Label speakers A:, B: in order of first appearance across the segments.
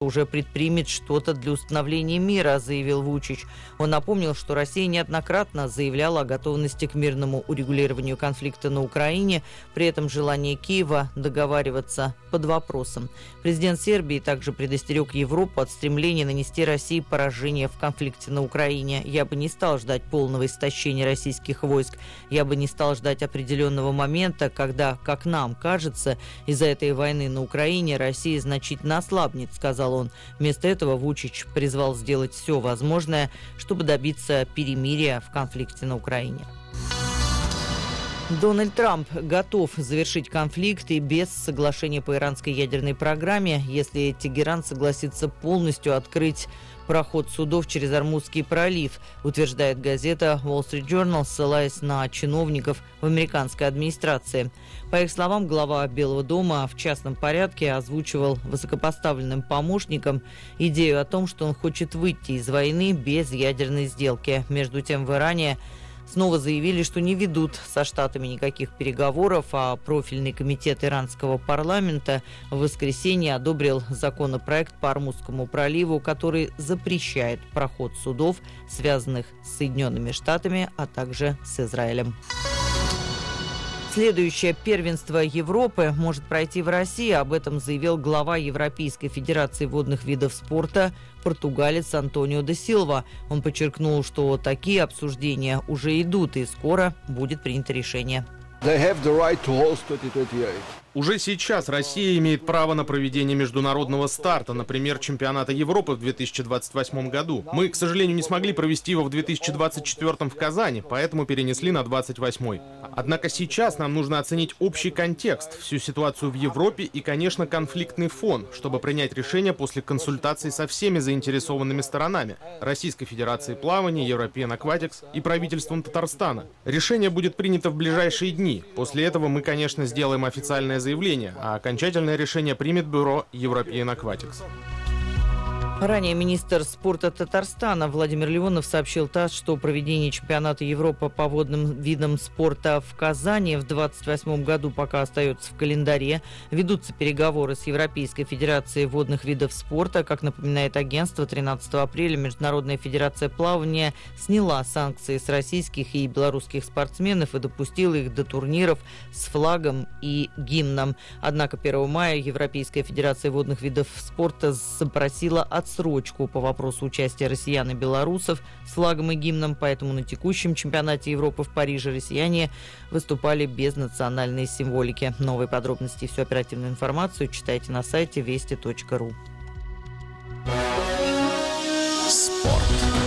A: уже предпримет что-то для установления мира, заявил Вучич. Он напомнил, что Россия неоднократно заявляла о готовности к мирному урегулированию конфликта на Украине, при этом желание Киева договариваться под вопросом. Президент Сербии также предостерег Европу от стремления нанести России поражение в конфликте на Украине. «Я бы не стал ждать полного истощения российских войск. Я бы не стал ждать определенного момента, когда, как нам кажется, из-за этой войны на Украине Россия значительно ослабнет», сказал он. Вместо этого Вучич призвал сделать все возможное, чтобы добиться перемирия в конфликте на Украине. Дональд Трамп готов завершить конфликт и без соглашения по иранской ядерной программе, если Тегеран согласится полностью открыть проход судов через Ормузский пролив, утверждает газета Wall Street Journal, ссылаясь на чиновников в американской администрации. По их словам, глава Белого дома в частном порядке озвучивал высокопоставленным помощникам идею о том, что он хочет выйти из войны без ядерной сделки. Между тем, в Иране снова заявили, что не ведут со Штатами никаких переговоров, а профильный комитет иранского парламента в воскресенье одобрил законопроект по Ормузскому проливу, который запрещает проход судов, связанных с Соединенными Штатами, а также с Израилем. Следующее первенство Европы может пройти в России. Об этом заявил глава Европейской Федерации водных видов спорта португалец Антонио де Силва. Он подчеркнул, что такие обсуждения уже идут и скоро будет принято решение.
B: Уже сейчас Россия имеет право на проведение международного старта, например, чемпионата Европы в 2028 году. Мы, к сожалению, не смогли провести его в 2024 в Казани, поэтому перенесли на 2028. Однако сейчас нам нужно оценить общий контекст, всю ситуацию в Европе и, конечно, конфликтный фон, чтобы принять решение после консультаций со всеми заинтересованными сторонами – Российской Федерацией плавания, European Aquatics и правительством Татарстана. Решение будет принято в ближайшие дни. После этого мы, конечно, сделаем официальное заявление, а окончательное решение примет бюро European Aquatics.
A: Ранее министр спорта Татарстана Владимир Леонов сообщил ТАСС, что проведение чемпионата Европы по водным видам спорта в Казани в 2028 году пока остается в календаре. Ведутся переговоры с Европейской Федерацией водных видов спорта. Как напоминает агентство, 13 апреля Международная Федерация плавания сняла санкции с российских и белорусских спортсменов и допустила их до турниров с флагом и гимном. Однако 1 мая Европейская Федерация водных видов спорта запросила отсрочку по вопросу участия россиян и белорусов с флагом и гимном, поэтому на текущем чемпионате Европы в Париже россияне выступали без национальной символики. Новые подробности и всю оперативную информацию читайте на сайте вести.ру.
C: Спорт.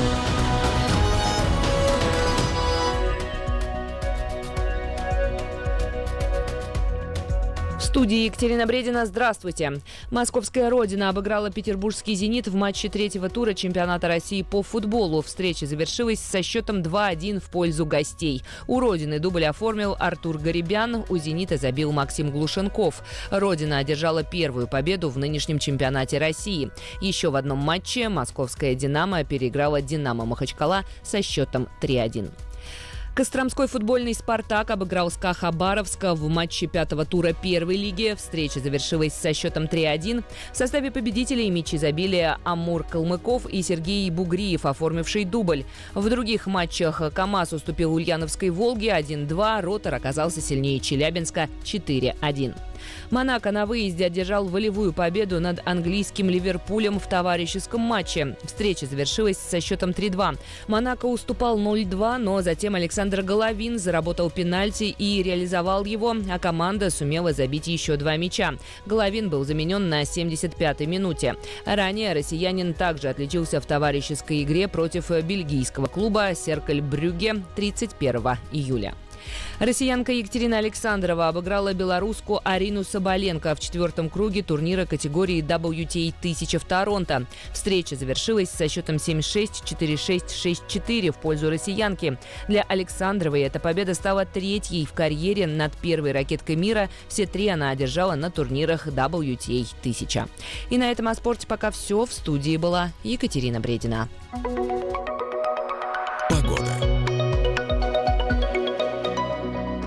D: В студии Екатерина Бредина. Здравствуйте. Московская «Родина» обыграла петербургский «Зенит» в матче третьего тура чемпионата России по футболу. Встреча завершилась со счетом 2-1 в пользу гостей. У «Родины» дубль оформил Артур Гарибян, у «Зенита» забил Максим Глушенков. «Родина» одержала первую победу в нынешнем чемпионате России. Еще в одном матче московская «Динамо» переиграла «Динамо» Махачкала со счетом 3-1. Костромской футбольный «Спартак» обыграл СКА Хабаровска в матче пятого тура первой лиги. Встреча завершилась со счетом 3-1. В составе победителей мячи забили Амур Калмыков и Сергей Бугриев, оформивший дубль. В других матчах КамАЗ уступил Ульяновской «Волге» 1-2. Ротор оказался сильнее Челябинска 4-1. Монако на выезде одержал волевую победу над английским «Ливерпулем» в товарищеском матче. Встреча завершилась со счетом 3-2. Монако уступал 0-2, но затем Александр Головин заработал пенальти и реализовал его, а команда сумела забить еще 2 мяча. Головин был заменен на 75-й минуте. Ранее россиянин также отличился в товарищеской игре против бельгийского клуба «Серкль Брюгге» 31 июля. Россиянка Екатерина Александрова обыграла белоруску Арину Соболенко в 4-м круге турнира категории WTA 1000 в Торонто. Встреча завершилась со счетом 7-6, 4-6, 6-4 в пользу россиянки. Для Александровой эта победа стала третьей в карьере над первой ракеткой мира. Все три она одержала на турнирах WTA 1000. И на этом о спорте пока все. В студии была Екатерина Бредина.
C: Погода.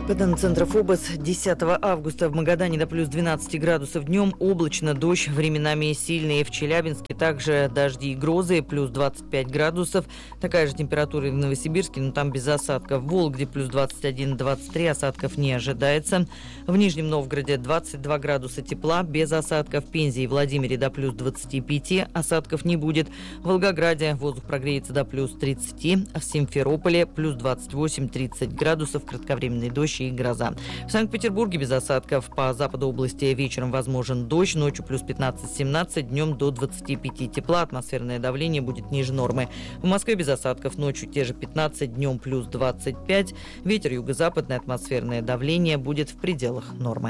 A: По данным Центра ФОБОС, 10 августа в Магадане до плюс 12 градусов днем, облачно, дождь, временами сильный. В Челябинске также дожди и грозы, плюс 25 градусов. Такая же температура и в Новосибирске, но там без осадков. В Вологде плюс 21-23, осадков не ожидается. В Нижнем Новгороде 22 градуса тепла, без осадков. В Пензе и Владимире до плюс 25, осадков не будет. В Волгограде воздух прогреется до плюс 30, а в Симферополе плюс 28-30 градусов, кратковременный дождь и гроза. В Санкт-Петербурге без осадков. По западу области вечером возможен дождь, ночью плюс 15-17, днем до 25 тепла, атмосферное давление будет ниже нормы. В Москве без осадков, ночью те же 15, днем плюс 25, ветер юго-западное, атмосферное давление будет в пределах нормы.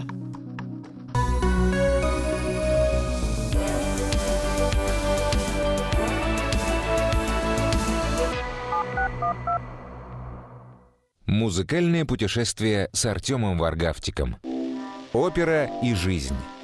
C: Музыкальное путешествие с Артемом Варгавтиком. Опера и жизнь.